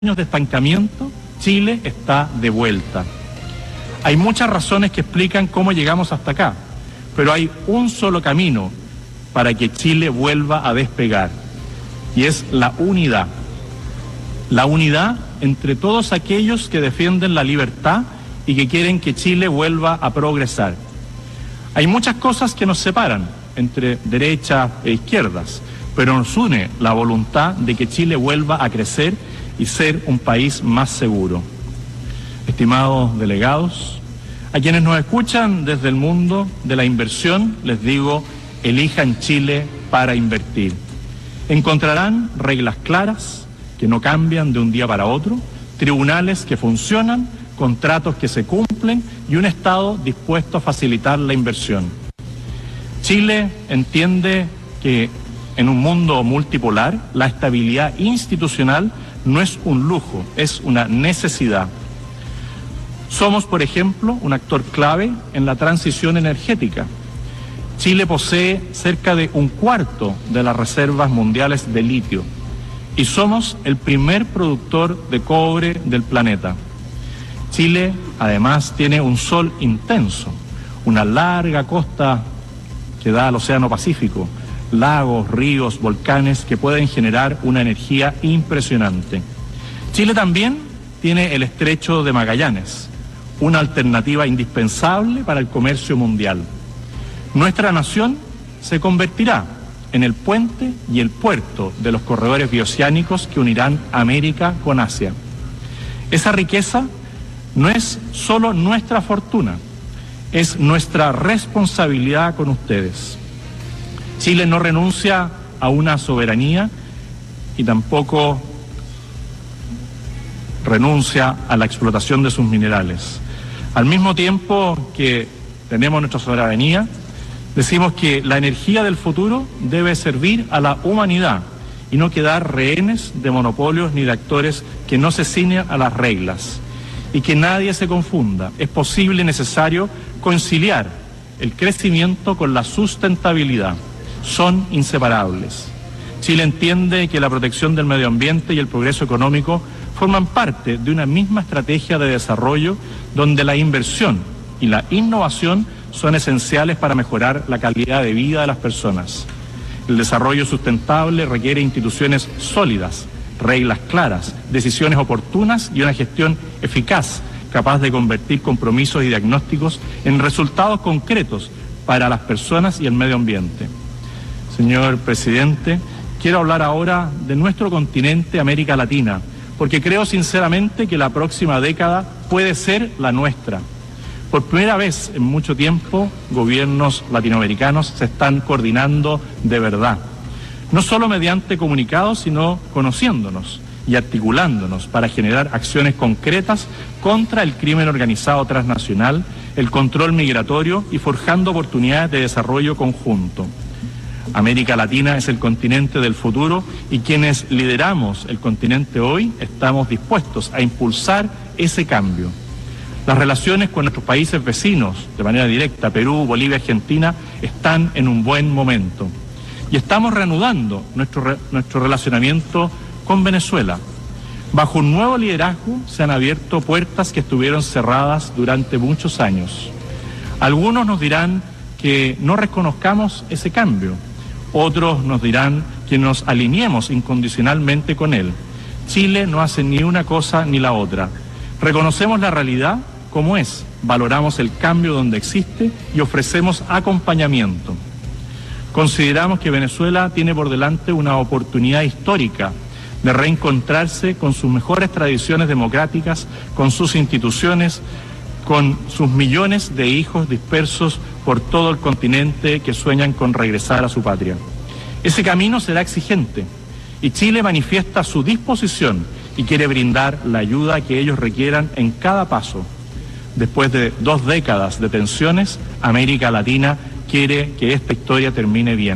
años de estancamiento, Chile está de vuelta. Hay muchas razones que explican cómo llegamos hasta acá, pero hay un solo camino para que Chile vuelva a despegar, y es la unidad. La unidad entre todos aquellos que defienden la libertad y que quieren que Chile vuelva a progresar. Hay muchas cosas que nos separan entre derechas e izquierdas, pero nos une la voluntad de que Chile vuelva a crecer y ser un país más seguro. Estimados delegados, a quienes nos escuchan desde el mundo de la inversión, les digo, elijan Chile para invertir. Encontrarán reglas claras que no cambian de un día para otro, tribunales que funcionan, contratos que se cumplen y un Estado dispuesto a facilitar la inversión. Chile entiende que en un mundo multipolar, la estabilidad institucional no es un lujo, es una necesidad. Somos, por ejemplo, un actor clave en la transición energética. Chile posee cerca de un cuarto de las reservas mundiales de litio y somos el primer productor de cobre del planeta. Chile, además, tiene un sol intenso, una larga costa que da al Océano Pacífico, lagos, ríos, volcanes que pueden generar una energía impresionante. Chile también tiene el Estrecho de Magallanes, una alternativa indispensable para el comercio mundial. Nuestra nación se convertirá en el puente y el puerto de los corredores bioceánicos que unirán América con Asia. Esa riqueza no es solo nuestra fortuna, es nuestra responsabilidad con ustedes. Chile no renuncia a una soberanía y tampoco renuncia a la explotación de sus minerales. Al mismo tiempo que tenemos nuestra soberanía, decimos que la energía del futuro debe servir a la humanidad y no quedar rehenes de monopolios ni de actores que no se ciñen a las reglas. Y que nadie se confunda, es posible y necesario conciliar el crecimiento con la sustentabilidad. Son inseparables. Chile entiende que la protección del medio ambiente y el progreso económico forman parte de una misma estrategia de desarrollo donde la inversión y la innovación son esenciales para mejorar la calidad de vida de las personas. El desarrollo sustentable requiere instituciones sólidas, reglas claras, decisiones oportunas y una gestión eficaz, capaz de convertir compromisos y diagnósticos en resultados concretos para las personas y el medio ambiente. Señor presidente, quiero hablar ahora de nuestro continente, América Latina, porque creo sinceramente que la próxima década puede ser la nuestra. Por primera vez en mucho tiempo, gobiernos latinoamericanos se están coordinando de verdad. No solo mediante comunicados, sino conociéndonos y articulándonos para generar acciones concretas contra el crimen organizado transnacional, el control migratorio y forjando oportunidades de desarrollo conjunto. América Latina es el continente del futuro y quienes lideramos el continente hoy estamos dispuestos a impulsar ese cambio. Las relaciones con nuestros países vecinos, de manera directa, Perú, Bolivia, Argentina, están en un buen momento. Y estamos reanudando nuestro relacionamiento con Venezuela. Bajo un nuevo liderazgo se han abierto puertas que estuvieron cerradas durante muchos años. Algunos nos dirán que no reconozcamos ese cambio. Otros nos dirán que nos alineemos incondicionalmente con él. Chile no hace ni una cosa ni la otra. Reconocemos la realidad como es, valoramos el cambio donde existe y ofrecemos acompañamiento. Consideramos que Venezuela tiene por delante una oportunidad histórica de reencontrarse con sus mejores tradiciones democráticas, con sus instituciones, con sus millones de hijos dispersos por todo el continente que sueñan con regresar a su patria. Ese camino será exigente y Chile manifiesta su disposición y quiere brindar la ayuda que ellos requieran en cada paso. Después de 2 décadas de tensiones, América Latina quiere que esta historia termine bien.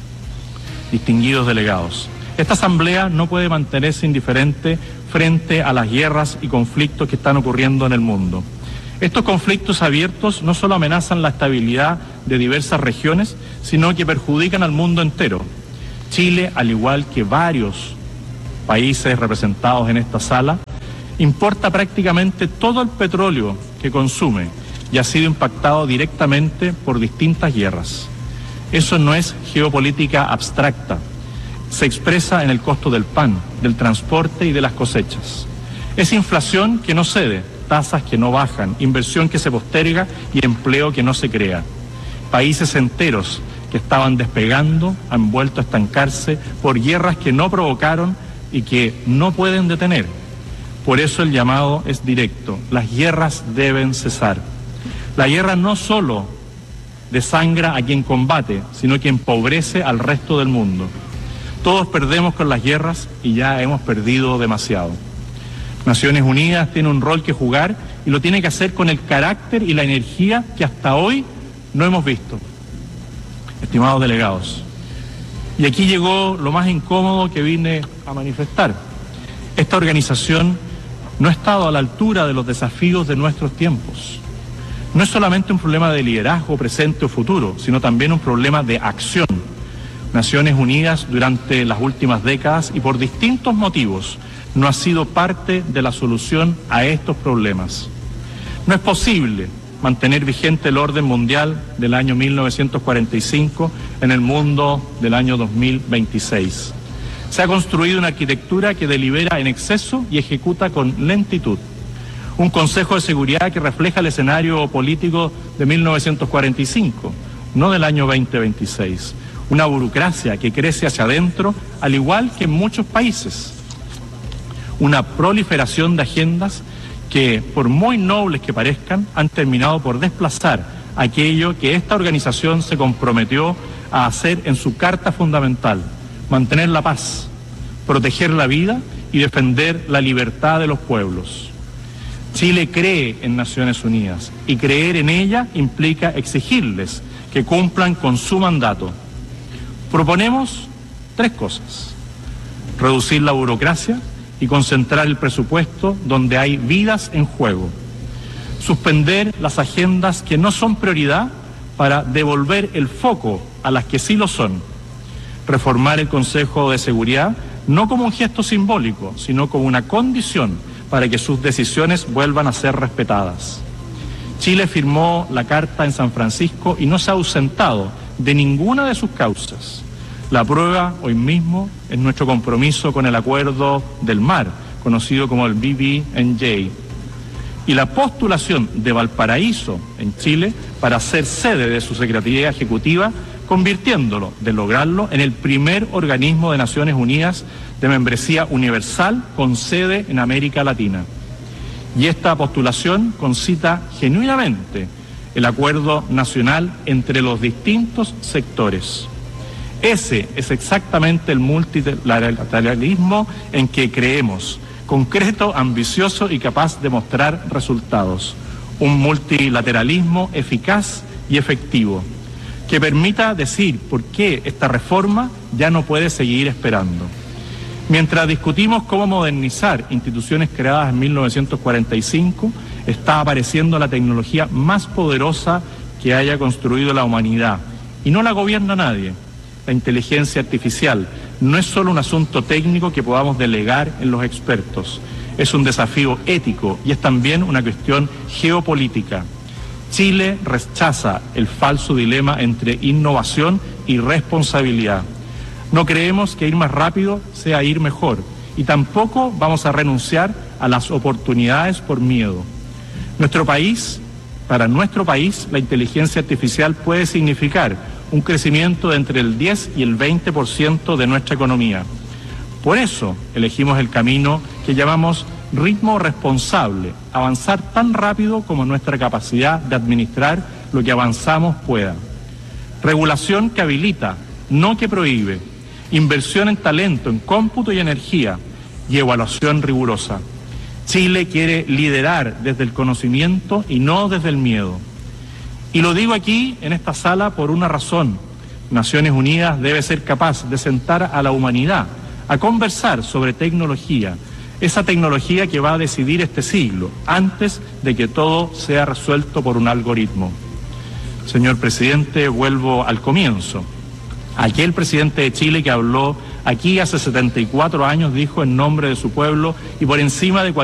Distinguidos delegados, esta asamblea no puede mantenerse indiferente frente a las guerras y conflictos que están ocurriendo en el mundo. Estos conflictos abiertos no solo amenazan la estabilidad de diversas regiones, sino que perjudican al mundo entero. Chile, al igual que varios países representados en esta sala, importa prácticamente todo el petróleo que consume y ha sido impactado directamente por distintas guerras. Eso no es geopolítica abstracta, se expresa en el costo del pan, del transporte y de las cosechas. Es inflación que no cede, tasas que no bajan, inversión que se posterga y empleo que no se crea. Países enteros que estaban despegando han vuelto a estancarse por guerras que no provocaron y que no pueden detener. Por eso el llamado es directo, las guerras deben cesar. La guerra no solo desangra a quien combate, sino que empobrece al resto del mundo. Todos perdemos con las guerras y ya hemos perdido demasiado. Naciones Unidas tiene un rol que jugar y lo tiene que hacer con el carácter y la energía que hasta hoy no hemos visto. Estimados delegados, y aquí llegó lo más incómodo que vine a manifestar. Esta organización no ha estado a la altura de los desafíos de nuestros tiempos. No es solamente un problema de liderazgo presente o futuro, sino también un problema de acción. Naciones Unidas durante las últimas décadas y por distintos motivos no ha sido parte de la solución a estos problemas. No es posible mantener vigente el orden mundial del año 1945 en el mundo del año 2026. Se ha construido una arquitectura que delibera en exceso y ejecuta con lentitud. Un Consejo de Seguridad que refleja el escenario político de 1945, no del año 2026. Una burocracia que crece hacia adentro, al igual que en muchos países. Una proliferación de agendas que, por muy nobles que parezcan, han terminado por desplazar aquello que esta organización se comprometió a hacer en su carta fundamental: mantener la paz, proteger la vida y defender la libertad de los pueblos. Chile cree en Naciones Unidas y creer en ella implica exigirles que cumplan con su mandato. Proponemos 3 cosas: reducir la burocracia y concentrar el presupuesto donde hay vidas en juego. Suspender las agendas que no son prioridad para devolver el foco a las que sí lo son. Reformar el Consejo de Seguridad no como un gesto simbólico, sino como una condición para que sus decisiones vuelvan a ser respetadas. Chile firmó la Carta en San Francisco y no se ha ausentado de ninguna de sus causas. La prueba hoy mismo es nuestro compromiso con el Acuerdo del Mar, conocido como el BBNJ, y la postulación de Valparaíso en Chile para ser sede de su Secretaría Ejecutiva, convirtiéndolo, de lograrlo, en el primer organismo de Naciones Unidas de membresía universal con sede en América Latina. Y esta postulación concita genuinamente el acuerdo nacional entre los distintos sectores. Ese es exactamente el multilateralismo en que creemos, concreto, ambicioso y capaz de mostrar resultados. Un multilateralismo eficaz y efectivo, que permita decir por qué esta reforma ya no puede seguir esperando. Mientras discutimos cómo modernizar instituciones creadas en 1945, está apareciendo la tecnología más poderosa que haya construido la humanidad, y no la gobierna nadie. La inteligencia artificial no es solo un asunto técnico que podamos delegar en los expertos, es un desafío ético y es también una cuestión geopolítica. Chile rechaza el falso dilema entre innovación y responsabilidad. No creemos que ir más rápido sea ir mejor y tampoco vamos a renunciar a las oportunidades por miedo. Para nuestro país, la inteligencia artificial puede significar un crecimiento de entre el 10 y el 20% de nuestra economía. Por eso elegimos el camino que llamamos ritmo responsable, avanzar tan rápido como nuestra capacidad de administrar lo que avanzamos pueda. Regulación que habilita, no que prohíbe. Inversión en talento, en cómputo y energía, y evaluación rigurosa. Chile quiere liderar desde el conocimiento y no desde el miedo. Y lo digo aquí, en esta sala, por una razón. Naciones Unidas debe ser capaz de sentar a la humanidad a conversar sobre tecnología, esa tecnología que va a decidir este siglo, antes de que todo sea resuelto por un algoritmo. Señor presidente, vuelvo al comienzo. Aquel presidente de Chile que habló aquí hace 74 años dijo en nombre de su pueblo y por encima de